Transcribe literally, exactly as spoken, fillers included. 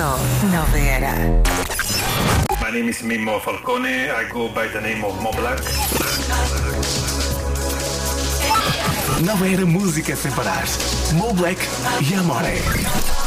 só Nova Era. My name is Mimmo Falcone. I go by the name of Mo Black. Nova Era música sem parar. Mo Black e Amore.